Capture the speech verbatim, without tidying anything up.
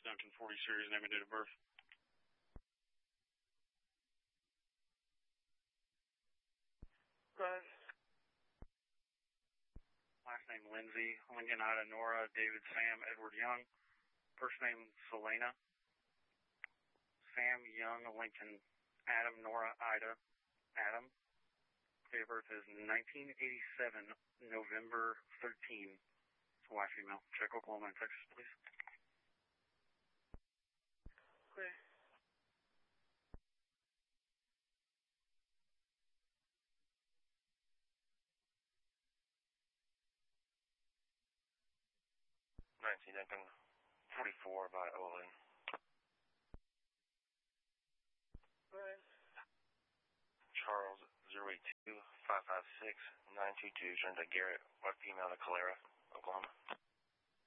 Duncan forty series, name and date of birth. Right. Last name Lindsay, Lincoln Ida Nora, David Sam, Edward Young. First name Selena. Sam Young, Lincoln, Adam Nora Ida, Adam. Date of birth is nineteen eighty-seven, November thirteenth. It's a wife female. Check Oklahoma and Texas, please. Okay. nineteen Duncan forty-four by Olin. Right. Charles zero eight two five five six nine two two, turned to Garrett, white female to Calera, Oklahoma.